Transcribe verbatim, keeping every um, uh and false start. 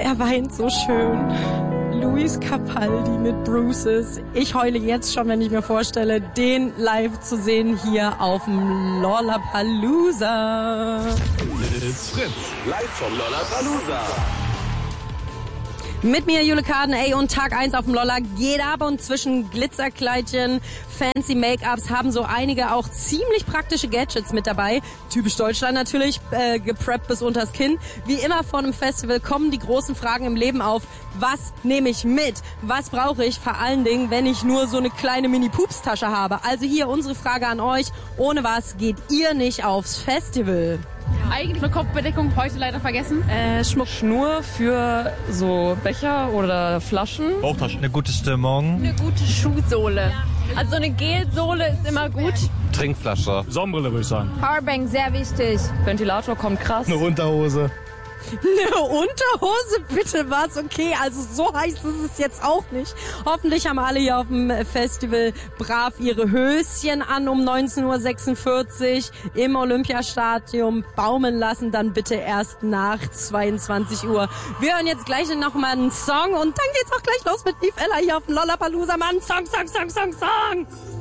Er weint so schön. Luis Capaldi mit Bruises. Ich heule jetzt schon, wenn ich mir vorstelle, den live zu sehen hier auf dem Lollapalooza. It's Fritz, live vom Lollapalooza. Mit mir Jule Karden, ey, und Tag eins auf dem Lolla geht ab und zwischen Glitzerkleidchen, fancy Make-ups haben so einige auch ziemlich praktische Gadgets mit dabei. Typisch Deutschland natürlich, äh, gepreppt bis unters Kinn. Wie immer vor einem Festival kommen die großen Fragen im Leben auf. Was nehme ich mit? Was brauche ich vor allen Dingen, wenn ich nur so eine kleine Mini-Pups-Tasche habe? Also hier unsere Frage an euch. Ohne was geht ihr nicht aufs Festival? Eigentlich eine Kopfbedeckung, heute leider vergessen. Äh, Schmuck. Schnur für so Becher oder Flaschen. Bauchtasche. Eine gute Stimmung. Eine gute Schuhsohle. Also eine Gelsohle ist immer gut. Trinkflasche. Sonnenbrille würde ich sagen. Powerbank, sehr wichtig. Ventilator kommt krass. Eine Unterhose. Eine Unterhose, bitte was? Okay, also so heiß ist es jetzt auch nicht. Hoffentlich haben alle hier auf dem Festival brav ihre Höschen an um neunzehn Uhr sechsundvierzig im Olympiastadion baumeln lassen, dann bitte erst nach zweiundzwanzig Uhr. Wir hören jetzt gleich noch mal einen Song und dann geht's auch gleich los mit Eve Ella hier auf dem Lollapalooza. Mann, Song, Song, Song, Song, Song!